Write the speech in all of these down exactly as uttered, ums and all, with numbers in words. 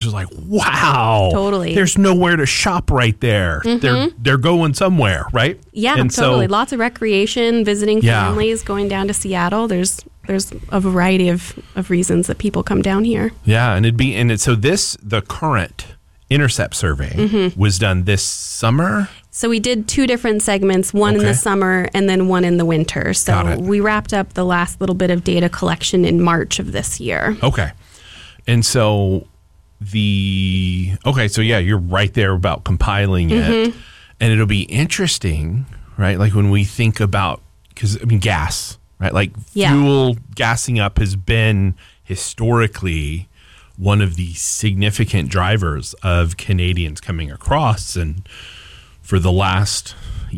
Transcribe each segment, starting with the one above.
are like, wow, totally. There's nowhere to shop right there. Mm-hmm. They're they're going somewhere, right? Yeah, and totally. So, lots of recreation, visiting yeah. families, going down to Seattle. There's there's a variety of, of reasons that people come down here. Yeah, and it'd be and it, so this the current Intercept survey mm-hmm. was done this summer. So we did two different segments, one okay. in the summer and then one in the winter. So we wrapped up the last little bit of data collection in March of this year. Okay. And so the, okay, so yeah, you're right there about compiling it. Mm-hmm. And it'll be interesting, right? Like when we think about, because I mean, gas, right? Like yeah. fuel gassing up has been historically one of the significant drivers of Canadians coming across. And for the last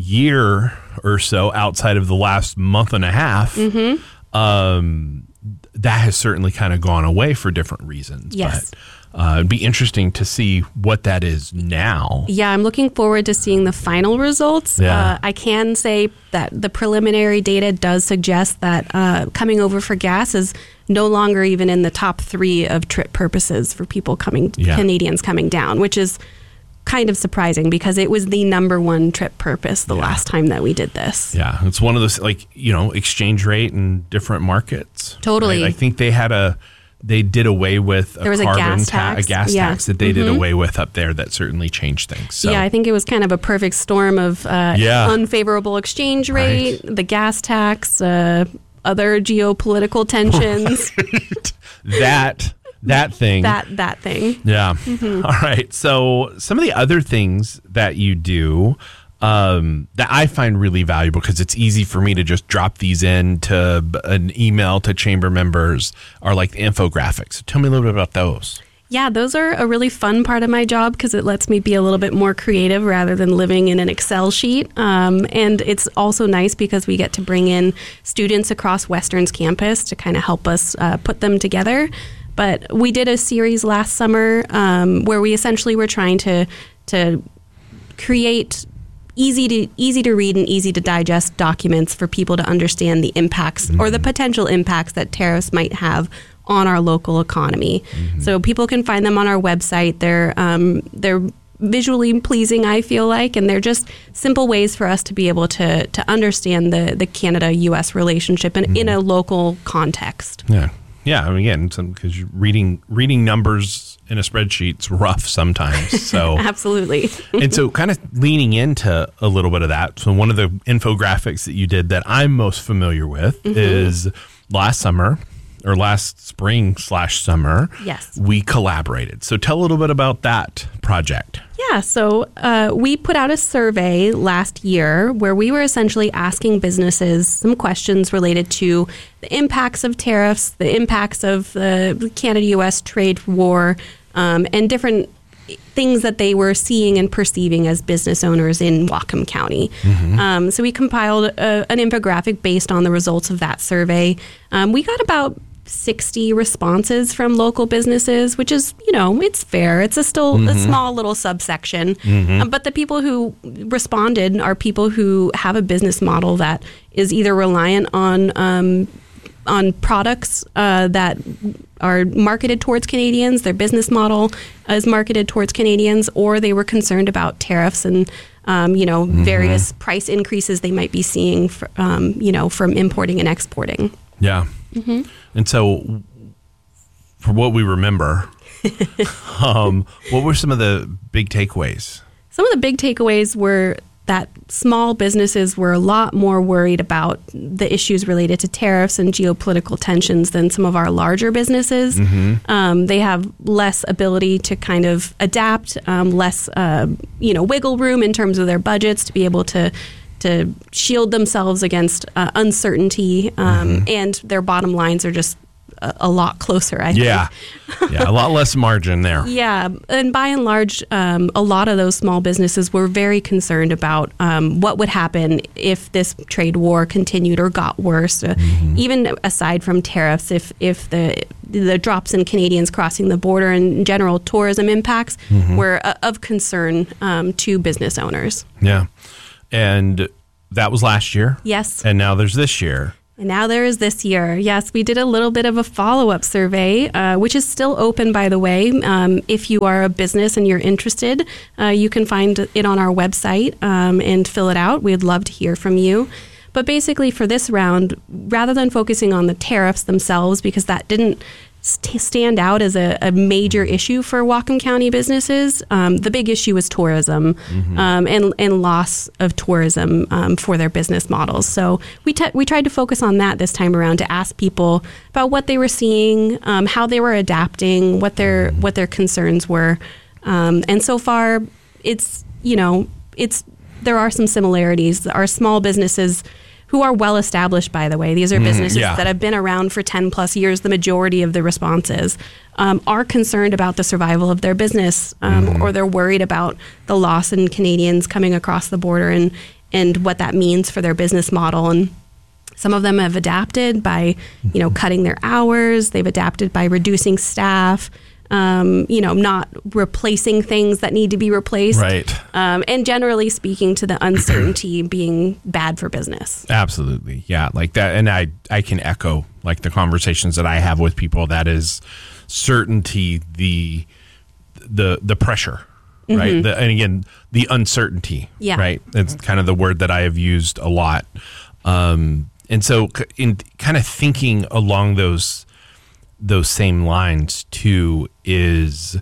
year or so, outside of the last month and a half, mm-hmm. um, that has certainly kind of gone away for different reasons. Yes. But uh, it'd be interesting to see what that is now. Yeah, I'm looking forward to seeing the final results. Yeah. Uh, I can say that the preliminary data does suggest that uh, coming over for gas is no longer even in the top three of trip purposes for people coming, yeah. Canadians coming down, which is kind of surprising because it was the number one trip purpose the yeah. last time that we did this. Yeah, it's one of those, like, you know, exchange rate in different markets. Totally. Right? I think they had a, they did away with a there was carbon a gas ta- tax, a gas yeah. tax that they mm-hmm. did away with up there that certainly changed things. So. Yeah, I think it was kind of a perfect storm of uh, yeah. unfavorable exchange rate, right. the gas tax, uh, other geopolitical tensions. Right. That that thing. That that thing. Yeah. Mm-hmm. All right. So some of the other things that you do um, that I find really valuable because it's easy for me to just drop these into an email to chamber members are like the infographics. So tell me a little bit about those. Yeah, those are a really fun part of my job because it lets me be a little bit more creative rather than living in an Excel sheet. Um, and it's also nice because we get to bring in students across Western's campus to kind of help us uh, put them together. But we did a series last summer um, where we essentially were trying to to create easy to easy to read and easy to digest documents for people to understand the impacts mm-hmm. or the potential impacts that tariffs might have on our local economy. Mm-hmm. So people can find them on our website. They're um, they're visually pleasing, I feel like, and they're just simple ways for us to be able to to understand the the Canada U S relationship in, mm-hmm. in a local context. Yeah, yeah. I mean, again, because reading reading numbers in a spreadsheet's rough sometimes. So absolutely. And so, kind of leaning into a little bit of that. So one of the infographics that you did that I'm most familiar with mm-hmm. is last summer. Or last spring slash summer, yes, we collaborated. So tell a little bit about that project. Yeah, so uh, we put out a survey last year where we were essentially asking businesses some questions related to the impacts of tariffs, the impacts of the Canada-U S trade war, um, and different things that they were seeing and perceiving as business owners in Whatcom County. Mm-hmm. Um, so we compiled a, an infographic based on the results of that survey. Um, we got about sixty responses from local businesses, which is, you know, it's fair. It's a still mm-hmm. a small little subsection. Mm-hmm. Um, but the people who responded are people who have a business model that is either reliant on um, on products uh, that are marketed towards Canadians, their business model is marketed towards Canadians, or they were concerned about tariffs and, um, you know, mm-hmm. various price increases they might be seeing, for, um, you know, from importing and exporting. Yeah. Mm-hmm. And so for what we remember, um, what were some of the big takeaways? Some of the big takeaways were that small businesses were a lot more worried about the issues related to tariffs and geopolitical tensions than some of our larger businesses. Mm-hmm. Um, they have less ability to kind of adapt, um, less, uh, you know, wiggle room in terms of their budgets to be able to to shield themselves against uh, uncertainty, um, mm-hmm. and their bottom lines are just a, a lot closer, I yeah. think. Yeah, a lot less margin there. Yeah, and by and large, um, a lot of those small businesses were very concerned about um, what would happen if this trade war continued or got worse. Mm-hmm. Even aside from tariffs, if if the the drops in Canadians crossing the border and in general tourism impacts mm-hmm. were uh, of concern um, to business owners. Yeah. And that was last year. Yes. And now there's this year. And now there is this year. Yes, we did a little bit of a follow-up survey, uh, which is still open, by the way. Um, if you are a business and you're interested, uh, you can find it on our website um, and fill it out. We'd love to hear from you. But basically for this round, rather than focusing on the tariffs themselves, because that didn't st- stand out as a, a major issue for Whatcom County businesses, um, the big issue was tourism mm-hmm. um, and, and loss of tourism um, for their business models. So we t- we tried to focus on that this time around to ask people about what they were seeing, um, how they were adapting, what their mm-hmm. what their concerns were. Um, and so far, it's, you know, it's there are some similarities. Our small businesses, who are well established, by the way, these are businesses mm, yeah. that have been around for ten plus years, the majority of the responses, um, are concerned about the survival of their business, um, mm. or they're worried about the loss in Canadians coming across the border and, and what that means for their business model. And some of them have adapted by, you know, cutting their hours. They've adapted by reducing staff. Um, you know, not replacing things that need to be replaced. Right. Um, and generally speaking to the uncertainty being bad for business. Absolutely. Yeah. Like that. And I, I can echo like the conversations that I have with people. That is certainty, the, the, the pressure, mm-hmm. right. The, and again, the uncertainty, yeah. right. It's kind of the word that I have used a lot. Um, and so in kind of thinking along those those same lines too is,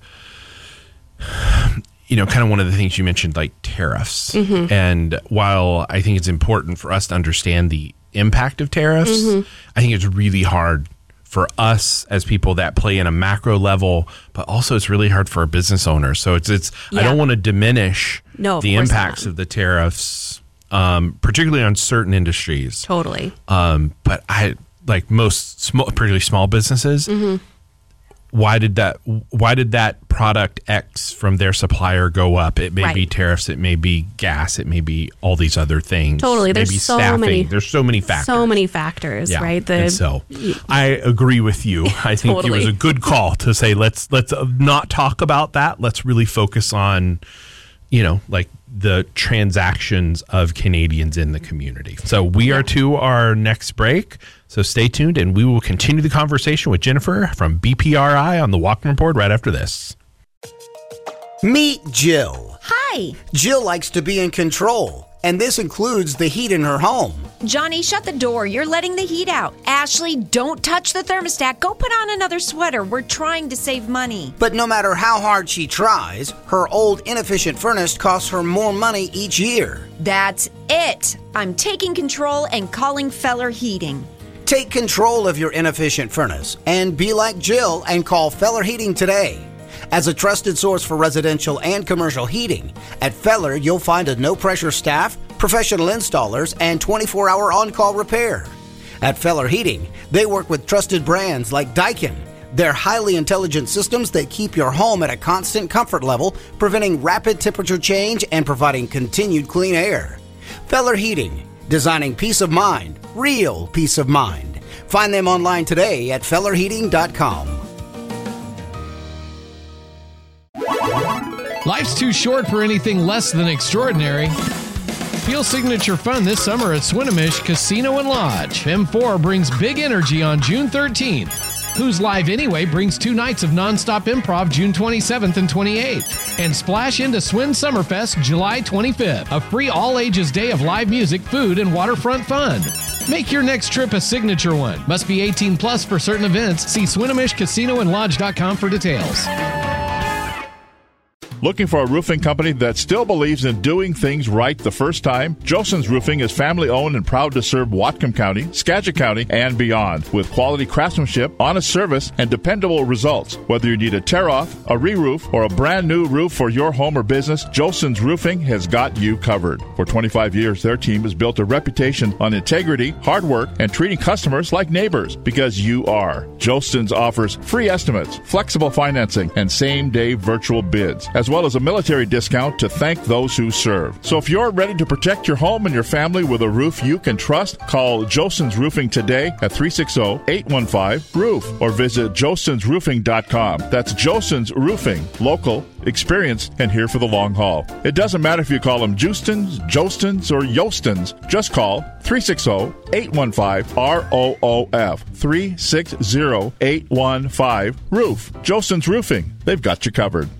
you know, kind of one of the things you mentioned, like tariffs. Mm-hmm. And while I think it's important for us to understand the impact of tariffs, mm-hmm. I think it's really hard for us as people that play in a macro level, but also it's really hard for our business owners. So it's, it's, yeah. I don't want to diminish no, the impacts not. of the tariffs, um, particularly on certain industries. Totally. Um, but I, like most small, particularly small businesses, mm-hmm. why did that? Why did that product X from their supplier go up? It may right. be tariffs, it may be gas, it may be all these other things. Totally, there's maybe so staffing. many. There's so many factors. So many factors, yeah. right? The, and so I agree with you. I think totally. it was a good call to say let's let's not talk about that. Let's really focus on, you know, like the transactions of Canadians in the community. So we yeah. are to our next break. So stay tuned, and we will continue the conversation with Jennifer from B P R I on the Whatcom Report right after this. Meet Jill. Hi. Jill likes to be in control, and this includes the heat in her home. Johnny, shut the door. You're letting the heat out. Ashley, don't touch the thermostat. Go put on another sweater. We're trying to save money. But no matter how hard she tries, her old inefficient furnace costs her more money each year. That's it. I'm taking control and calling Feller Heating. Take control of your inefficient furnace and be like Jill and call Feller Heating today. As a trusted source for residential and commercial heating, at Feller you'll find a no-pressure staff, professional installers, and twenty-four hour on-call repair. At Feller Heating, they work with trusted brands like Daikin. They're highly intelligent systems that keep your home at a constant comfort level, preventing rapid temperature change and providing continued clean air. Feller Heating, designing peace of mind, real peace of mind. Find them online today at feller heating dot com. Life's too short for anything less than extraordinary. Feel signature fun this summer at Swinomish Casino and Lodge. M four brings big energy on June thirteenth. Who's Live Anyway brings two nights of nonstop improv June twenty-seventh and twenty-eighth. And splash into Swin Summerfest July twenty-fifth, a free all-ages day of live music, food, and waterfront fun. Make your next trip a signature one. Must be eighteen plus for certain events. See Swinomish Casino and Lodge dot com for details. Looking for a roofing company that still believes in doing things right the first time? Joson's Roofing is family-owned and proud to serve Whatcom County, Skagit County, and beyond with quality craftsmanship, honest service, and dependable results. Whether you need a tear-off, a re-roof, or a brand-new roof for your home or business, Joson's Roofing has got you covered. For twenty-five years, their team has built a reputation on integrity, hard work, and treating customers like neighbors, because you are. Joson's offers free estimates, flexible financing, and same-day virtual bids, as as well as a military discount to thank those who serve. So if you're ready to protect your home and your family with a roof you can trust, call Josens Roofing today at three six zero, eight one five, roof or visit josens roofing dot com. That's Josens Roofing, local, experienced, and here for the long haul. It doesn't matter if you call them Justins, Jostins, or Yostins. Just call three six zero, eight one five, R O O F, three six zero, eight one five, roof. Josens Roofing. They've got you covered.